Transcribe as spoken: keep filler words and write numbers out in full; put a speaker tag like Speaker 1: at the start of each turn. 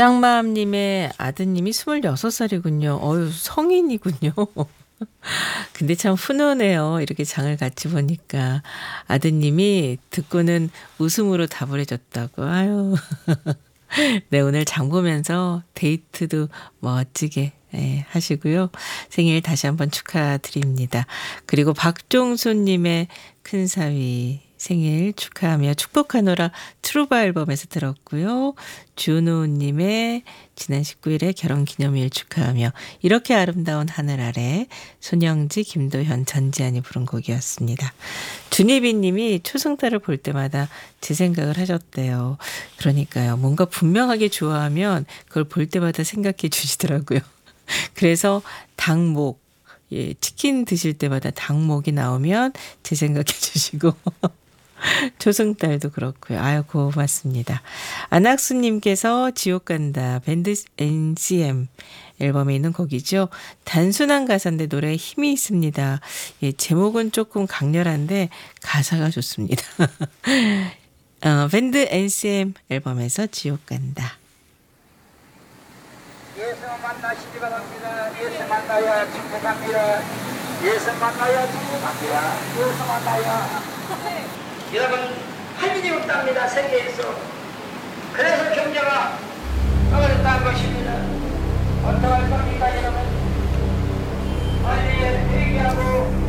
Speaker 1: 짱맘님의 아드님이 스물여섯 살이군요. 어유 성인이군요. 근데 참 훈훈해요. 이렇게 장을 같이 보니까. 아드님이 듣고는 웃음으로 답을 해줬다고. 아유. 네, 오늘 장 보면서 데이트도 멋지게 예, 하시고요. 생일 다시 한번 축하드립니다. 그리고 박종수님의 큰사위 생일 축하하며 축복하노라 트루바 앨범에서 들었고요. 준우님의 지난 십구 일에 결혼기념일 축하하며 이렇게 아름다운 하늘 아래 손영지, 김도현, 전지안이 부른 곡이었습니다. 준희빈님이 초승달을 볼 때마다 제 생각을 하셨대요. 그러니까요. 뭔가 분명하게 좋아하면 그걸 볼 때마다 생각해 주시더라고요. 그래서 닭목, 예, 치킨 드실 때마다 닭목이 나오면 제 생각해 주시고 초승달도 그렇고요. 아유 고맙습니다. 안학수님께서 지옥 간다 밴드 엔씨엠 앨범에 있는 곡이죠. 단순한 가사인데 노래에 힘이 있습니다. 예, 제목은 조금 강렬한데 가사가 좋습니다. 어, 밴드 엔씨엠 앨범에서 지옥 간다.
Speaker 2: 예수 만나시기 바랍니다. 예수 만나야 축복합니다. 예수 만나야 축복합니다. 예수 만나야. 여러분 할 일이 없답니다. 세계에서. 그래서 경제가 어렵다는 것입니다. 어떠할 겁니까 여러분? 빨리 회개하고